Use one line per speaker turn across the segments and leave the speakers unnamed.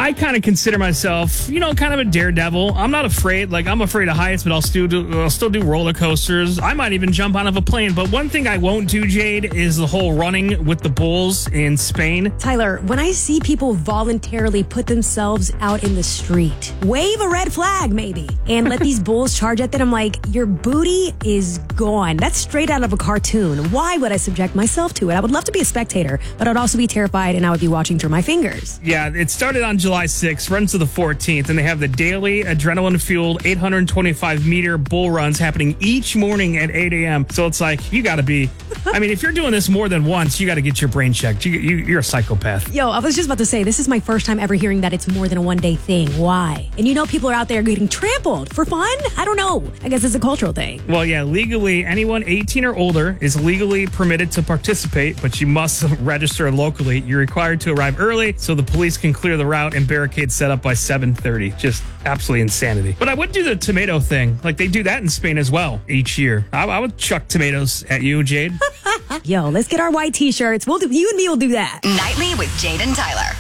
I kind of consider myself, kind of a daredevil. I'm not afraid. Like, I'm afraid of heights, but I'll still do roller coasters. I might even jump out of a plane. But one thing I won't do, Jade, is the whole running with the bulls in Spain.
Tyler, when I see people voluntarily put themselves out in the street, wave a red flag maybe, and let these bulls charge at them, I'm like, your booty is gone. That's straight out of a cartoon. Why would I subject myself to it? I would love to be a spectator, but I'd also be terrified and I would be watching through my fingers.
Yeah, it started on July 6th, runs to the 14th, and they have the daily adrenaline-fueled 825-meter bull runs happening each morning at 8 a.m. So it's like, you got to be, if you're doing this more than once, you got to get your brain checked. You're a psychopath.
Yo, I was just about to say, this is my first time ever hearing that it's more than a one-day thing. Why? And people are out there getting trampled for fun? I don't know. I guess it's a cultural thing.
Well, yeah, legally, anyone 18 or older is legally permitted to participate, but you must register locally. You're required to arrive early so the police can clear the route and barricades set up by 7:30. Just absolutely insanity. But I would do the tomato thing. Like, they do that in Spain as well each year. I would chuck tomatoes at you, Jade.
Yo, let's get our white t-shirts. You and me will do that.
Nightly with Jade and Tyler.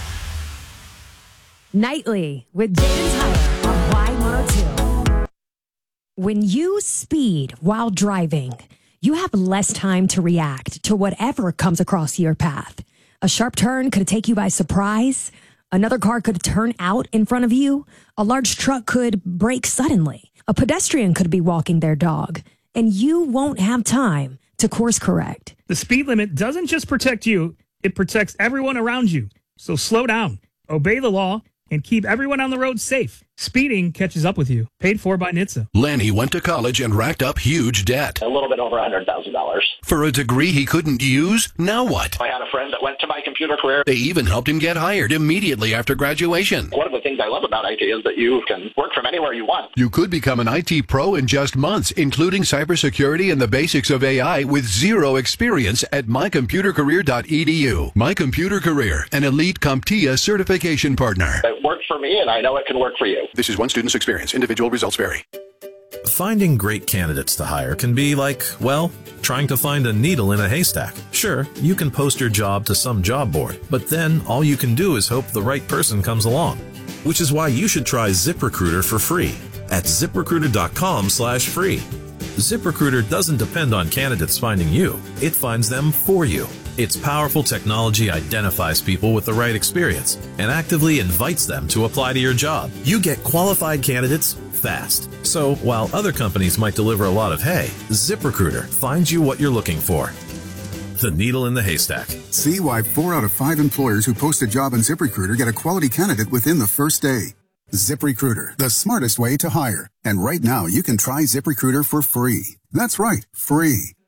Nightly with Jade and Tyler on Y102. When you speed while driving, you have less time to react to whatever comes across your path. A sharp turn could take you by surprise. Another car could turn out in front of you. A large truck could brake suddenly. A pedestrian could be walking their dog. And you won't have time to course correct.
The speed limit doesn't just protect you, it protects everyone around you. So slow down, obey the law, and keep everyone on the road safe. Speeding catches up with you. Paid for by NHTSA.
Lanny went to college and racked up huge debt.
A little bit over $100,000.
For a degree he couldn't use? Now what?
I had a friend that went to my computer career.
They even helped him get hired immediately after graduation.
One of the things I love about IT is that you can work from anywhere you want.
You could become an IT pro in just months, including cybersecurity and the basics of AI with zero experience at mycomputercareer.edu. My Computer Career, an elite CompTIA certification partner.
It worked for me, and I know it can work for you.
This is one student's experience. Individual results vary.
Finding great candidates to hire can be like, well, trying to find a needle in a haystack. Sure, you can post your job to some job board, but then all you can do is hope the right person comes along. Which is why you should try ZipRecruiter for free at ziprecruiter.com/free. ZipRecruiter doesn't depend on candidates finding you. It finds them for you. Its powerful technology identifies people with the right experience and actively invites them to apply to your job. You get qualified candidates fast. So while other companies might deliver a lot of hay, ZipRecruiter finds you what you're looking for. The needle in the haystack.
See why 4 out of 5 employers who post a job on ZipRecruiter get a quality candidate within the first day. ZipRecruiter, the smartest way to hire. And right now, you can try ZipRecruiter for free. That's right, free.